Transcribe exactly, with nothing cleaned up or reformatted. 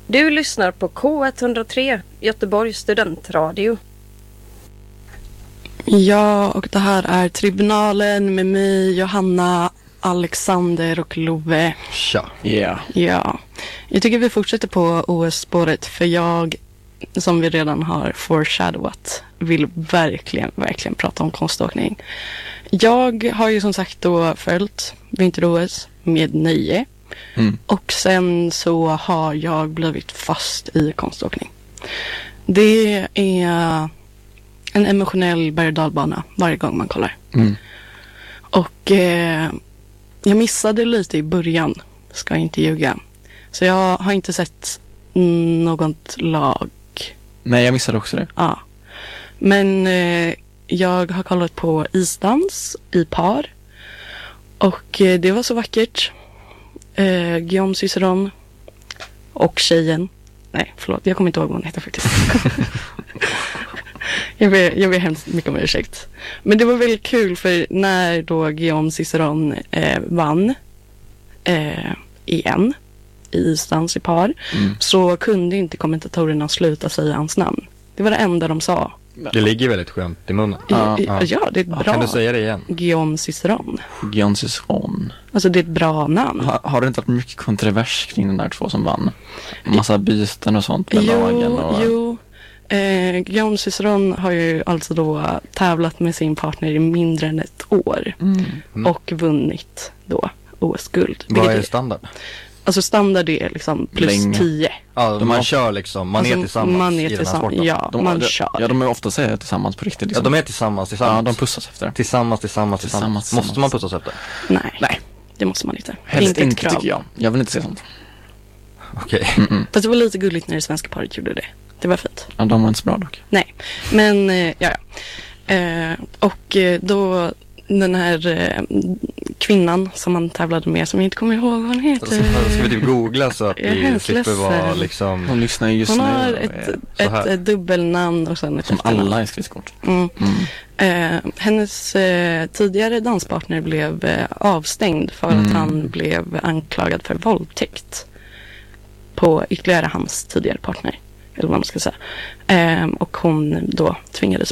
Du lyssnar på K ett noll tre, Göteborgs studentradio. Ja, och det här är Tribunalen med mig, Johanna, Alexander och Love. Tja. Yeah. Ja, jag tycker vi fortsätter på O S-spåret för jag, som vi redan har foreshadowat, vill verkligen, verkligen prata om konståkning. Jag har ju som sagt då följt vinter-O S med nöje. Mm. Och sen så har jag blivit fast i konståkning. Det är en emotionell berg- och dalbana varje gång man kollar. Mm. Och eh, jag missade lite i början, ska jag inte ljuga. Så jag har inte sett något lag. Nej, jag missade också det. Ja. Men eh, jag har kollat på isdans i par. Och eh, det var så vackert. Eh, Guillaume Cizeron och tjejen. Nej, förlåt. Jag kommer inte ihåg vad hon heter faktiskt. jag, ber, jag ber hemskt mycket om ursäkt. Men det var väldigt kul för när då Guillaume Cizeron eh, vann eh, igen i isdans i par Mm. så kunde inte kommentatorerna sluta säga hans namn. Det var det enda de sa. Det ligger väldigt skönt i munnen. Ja, Ja, ja. ja det är ett bra. Kan du säga det igen? Guillaume Cizeron. Guillaume Cizeron. Alltså det är ett bra namn. Ha, har det inte varit mycket kontrovers kring den där två som vann? Massa byten och sånt med lagen Jo, och... jo. Eh, Guillaume Cizeron har ju alltså då tävlat med sin partner i mindre än ett år. Mm. Mm. Och vunnit då O S-guld. Vad Vilket är standard? Alltså standard är liksom plus Länge. tio. Ja, De man har- kör liksom, man är Alltså, tillsammans man är i den här tillsammans. sporten. Ja, De, man de, kör. ja, de är ofta säger tillsammans på riktigt. Ja, Liksom. de är tillsammans, tillsammans. Ja, de pussas efter. Tillsammans, tillsammans, tillsammans. Tillsammans, Måste man tillsammans. pussas efter? Nej, Nej, det måste man inte. Det är helst inte inte, ett krav. tycker jag. Jag vill inte se sånt. Okej. Mm-mm. Fast det var lite gulligt när det svenska paret gjorde det. Det var fint. Ja, de var inte så bra dock. Nej, men eh, ja, ja. Eh, och eh, då den här eh, kvinnan som man tävlade med, som jag inte kommer ihåg vad hon heter. Ska, ska vi typ googla så att Jag är vi hemskt slipper vara ledsen. liksom... De lyssnar ju just Hon nu. har och ett, är- så ett, här. ett dubbelnamn och sen ett Som efternamn. alla i skridskort. Mm. Mm. Eh, hennes eh, tidigare danspartner blev eh, avstängd för Mm. att han blev anklagad för våldtäkt på ytterligare hans tidigare partner, eller vad man ska säga. Eh, och hon då tvingades